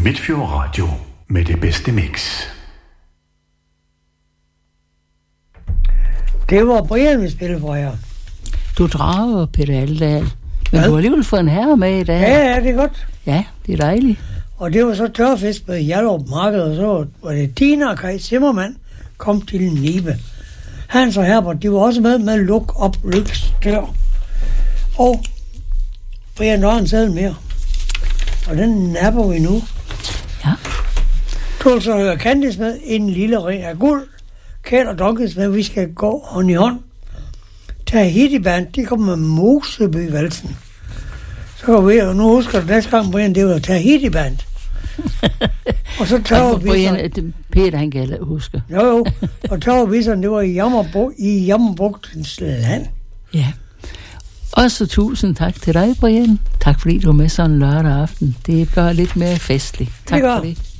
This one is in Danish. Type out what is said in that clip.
Midtfjord Radio med det bedste mix. Det var Brian, vi spillede for jer. Du drager, Peter Aldahl. Men du har alligevel fået en herre med i dag. Ja, det er godt. Ja, det er dejligt. Og det var så tørfisk på Hjallerup Marked, og så var det Tina og Kai Zimmermann kom til Nibe. Hans og Herbert, de var også med luk op lyksdør. Og Brian har en sædel mere. Og den napper vi nu. Ja. Du vil så høre Candice med en lille ring af guld. Kjeld og Donkens med, vi skal gå hånd i hånd. Tahiti Band, de kommer med Moseby-valsen. Så går vi, og nu husker du næste gang, Brian, det var Tahiti Band. Og så tager vi Brian, Peter, han kan huske. Jo, og tager vi sådan, det var i Jammerbugtens land. Ja. Også tusind tak til dig, Brian. Tak fordi du var med sådan en lørdag aften. Det gør lidt mere festligt. Tak for det.